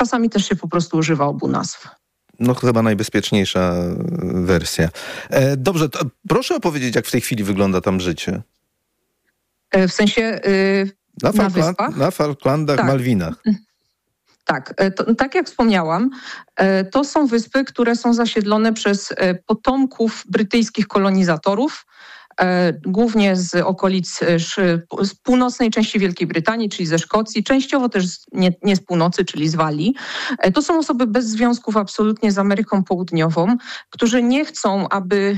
czasami też się po prostu używa obu nazw. No chyba najbezpieczniejsza wersja. Dobrze, to proszę opowiedzieć, jak w tej chwili wygląda tam życie. W sensie na wyspach? Na Falklandach, tak. Malwinach. Tak, tak jak wspomniałam, to są wyspy, które są zasiedlone przez potomków brytyjskich kolonizatorów, głównie z okolic z północnej części Wielkiej Brytanii, czyli ze Szkocji, częściowo też nie z północy, czyli z Walii. To są osoby bez związków absolutnie z Ameryką Południową, którzy nie chcą, aby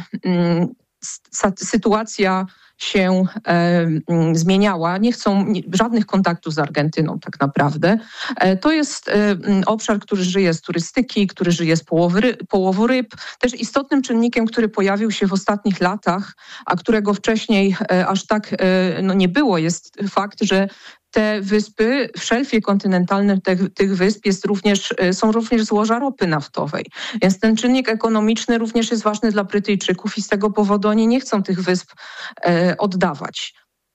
sytuacja się zmieniała, nie chcą żadnych kontaktów z Argentyną tak naprawdę. To jest obszar, który żyje z turystyki, który żyje z połowu ryb. Też istotnym czynnikiem, który pojawił się w ostatnich latach, a którego wcześniej aż tak nie było, jest fakt, że te wyspy, w szelfie kontynentalnym tych wysp są również złoża ropy naftowej. Więc ten czynnik ekonomiczny również jest ważny dla Brytyjczyków i z tego powodu oni nie chcą tych wysp oddawać.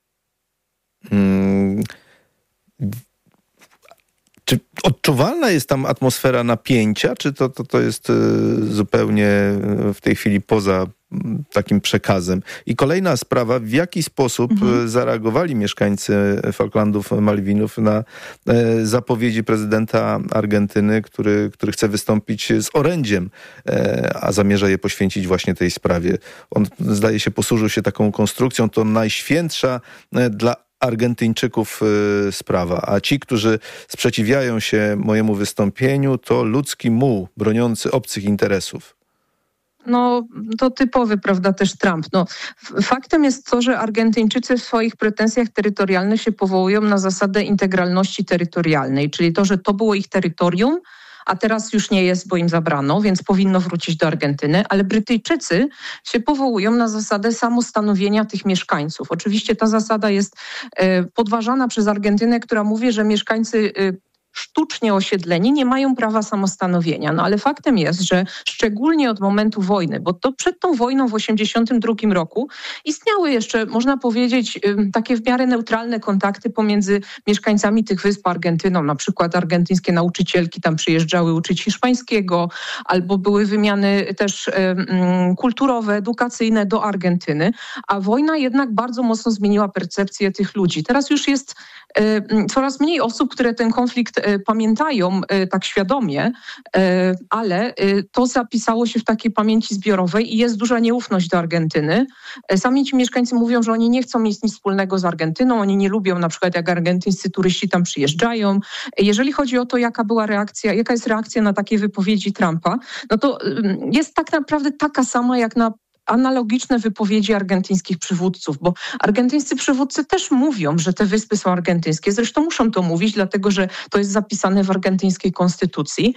Czy odczuwalna jest tam atmosfera napięcia, czy to jest zupełnie w tej chwili poza takim przekazem? I kolejna sprawa, w jaki sposób zareagowali mieszkańcy Falklandów, Malwinów na zapowiedzi prezydenta Argentyny, który chce wystąpić z orędziem, a zamierza je poświęcić właśnie tej sprawie. On, zdaje się, posłużył się taką konstrukcją, to najświętsza dla Argentyńczyków sprawa, a ci, którzy sprzeciwiają się mojemu wystąpieniu, to ludzki muł broniący obcych interesów. No, to typowy, prawda, też Trump. No, faktem jest to, że Argentyńczycy w swoich pretensjach terytorialnych się powołują na zasadę integralności terytorialnej, czyli to, że to było ich terytorium, a teraz już nie jest, bo im zabrano, więc powinno wrócić do Argentyny, ale Brytyjczycy się powołują na zasadę samostanowienia tych mieszkańców. Oczywiście ta zasada jest podważana przez Argentynę, która mówi, że mieszkańcy sztucznie osiedleni nie mają prawa samostanowienia. No ale faktem jest, że szczególnie od momentu wojny, bo to przed tą wojną w 1982 roku istniały jeszcze, można powiedzieć, takie w miarę neutralne kontakty pomiędzy mieszkańcami tych wysp a Argentyną. Na przykład argentyńskie nauczycielki tam przyjeżdżały uczyć hiszpańskiego, albo były wymiany też kulturowe, edukacyjne do Argentyny, a wojna jednak bardzo mocno zmieniła percepcję tych ludzi. Teraz już jest coraz mniej osób, które ten konflikt pamiętają tak świadomie, ale to zapisało się w takiej pamięci zbiorowej i jest duża nieufność do Argentyny. Sami ci mieszkańcy mówią, że oni nie chcą mieć nic wspólnego z Argentyną, oni nie lubią na przykład jak argentyńscy turyści tam przyjeżdżają. Jeżeli chodzi o to, jaka jest reakcja na takie wypowiedzi Trumpa, no to jest tak naprawdę taka sama jak na analogiczne wypowiedzi argentyńskich przywódców, bo argentyńscy przywódcy też mówią, że te wyspy są argentyńskie. Zresztą muszą to mówić, dlatego że to jest zapisane w argentyńskiej konstytucji.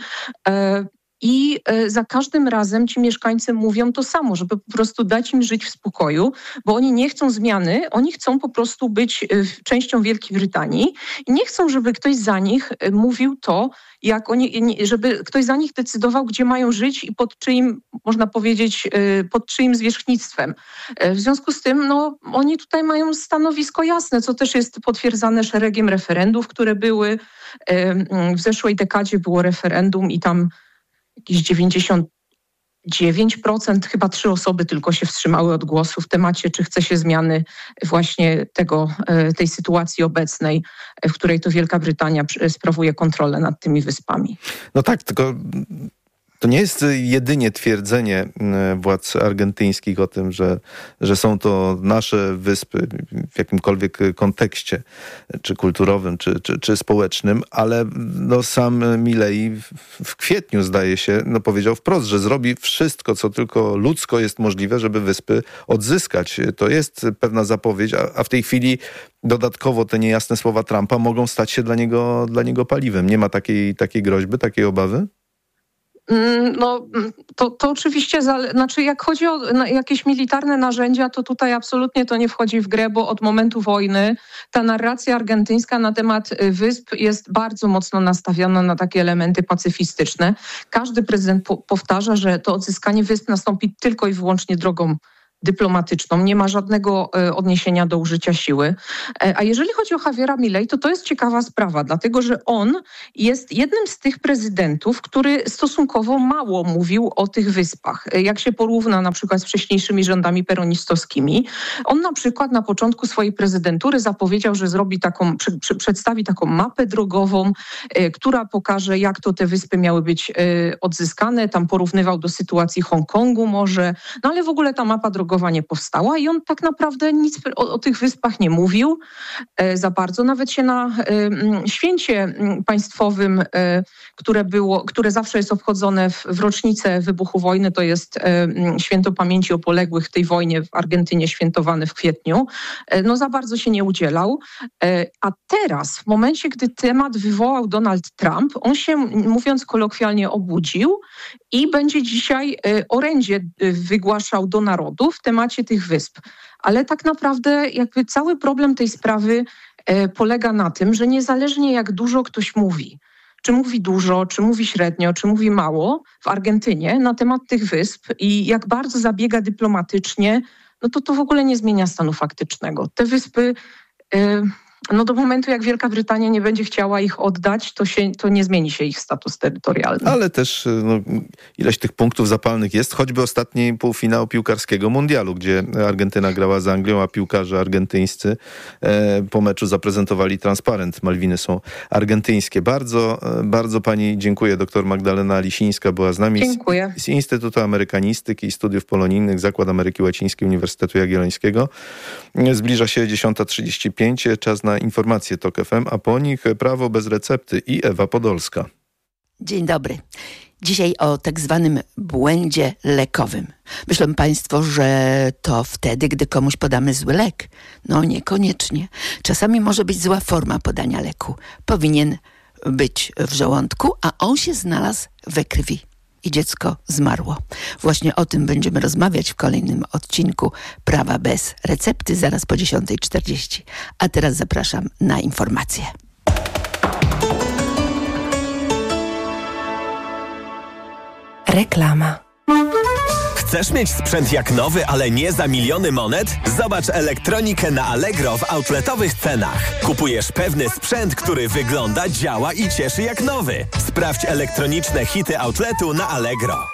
I za każdym razem ci mieszkańcy mówią to samo, żeby po prostu dać im żyć w spokoju, bo oni nie chcą zmiany, oni chcą po prostu być częścią Wielkiej Brytanii i nie chcą, żeby ktoś za nich mówił to, żeby ktoś za nich decydował, gdzie mają żyć i pod czyim, można powiedzieć, pod czyim zwierzchnictwem. W związku z tym, no, oni tutaj mają stanowisko jasne, co też jest potwierdzane szeregiem referendów, które były. W zeszłej dekadzie było referendum i tam jakieś 99%, chyba 3 osoby tylko się wstrzymały od głosu w temacie, czy chce się zmiany właśnie tej sytuacji obecnej, w której to Wielka Brytania sprawuje kontrolę nad tymi wyspami. No tak, tylko to nie jest jedynie twierdzenie władz argentyńskich o tym, że są to nasze wyspy w jakimkolwiek kontekście, czy kulturowym, czy społecznym, ale no sam Milei w kwietniu, zdaje się, powiedział wprost, że zrobi wszystko, co tylko ludzko jest możliwe, żeby wyspy odzyskać. To jest pewna zapowiedź, a w tej chwili dodatkowo te niejasne słowa Trumpa mogą stać się dla niego paliwem. Nie ma takiej groźby, takiej obawy? No, to oczywiście, jak chodzi o jakieś militarne narzędzia, to tutaj absolutnie to nie wchodzi w grę, bo od momentu wojny ta narracja argentyńska na temat wysp jest bardzo mocno nastawiona na takie elementy pacyfistyczne. Każdy prezydent powtarza, że to odzyskanie wysp nastąpi tylko i wyłącznie drogą dyplomatyczną, nie ma żadnego odniesienia do użycia siły. A jeżeli chodzi o Javiera Milei, to jest ciekawa sprawa, dlatego że on jest jednym z tych prezydentów, który stosunkowo mało mówił o tych wyspach. Jak się porówna na przykład z wcześniejszymi rządami peronistowskimi, on na przykład na początku swojej prezydentury zapowiedział, że zrobi przedstawi taką mapę drogową, która pokaże, jak to te wyspy miały być odzyskane. Tam porównywał do sytuacji Hongkongu może, no ale w ogóle ta mapa drogowa nie powstała i on tak naprawdę nic o tych wyspach nie mówił za bardzo. Nawet się na święcie państwowym, które zawsze jest obchodzone w rocznicę wybuchu wojny, to jest święto pamięci o poległych w tej wojnie w Argentynie, świętowane w kwietniu, no za bardzo się nie udzielał. A teraz, w momencie, gdy temat wywołał Donald Trump, on się, mówiąc kolokwialnie, obudził i będzie dzisiaj orędzie wygłaszał do narodu w temacie tych wysp. Ale tak naprawdę jakby cały problem tej sprawy polega na tym, że niezależnie jak dużo ktoś mówi, czy mówi dużo, czy mówi średnio, czy mówi mało w Argentynie na temat tych wysp i jak bardzo zabiega dyplomatycznie, no to w ogóle nie zmienia stanu faktycznego. Te wyspy, no do momentu jak Wielka Brytania nie będzie chciała ich oddać, to nie zmieni się ich status terytorialny. Ale też ileś tych punktów zapalnych jest, choćby ostatni półfinał piłkarskiego mundialu, gdzie Argentyna grała z Anglią, a piłkarze argentyńscy po meczu zaprezentowali transparent. Malwiny są argentyńskie. Bardzo, bardzo pani dziękuję. Doktor Magdalena Lisińska była z nami z Instytutu Amerykanistyki i Studiów Polonijnych, Zakład Ameryki Łacińskiej Uniwersytetu Jagiellońskiego. Zbliża się 10:35. Czas na informacje TOK FM, a po nich Prawo bez recepty i Ewa Podolska. Dzień dobry. Dzisiaj o tak zwanym błędzie lekowym. Myślą państwo, że to wtedy, gdy komuś podamy zły lek. No niekoniecznie. Czasami może być zła forma podania leku. Powinien być w żołądku, a on się znalazł we krwi. I dziecko zmarło. Właśnie o tym będziemy rozmawiać w kolejnym odcinku Prawa bez recepty, zaraz po 10:40. A teraz zapraszam na informacje. Reklama. Chcesz mieć sprzęt jak nowy, ale nie za miliony monet? Zobacz elektronikę na Allegro w outletowych cenach. Kupujesz pewny sprzęt, który wygląda, działa i cieszy jak nowy. Sprawdź elektroniczne hity outletu na Allegro.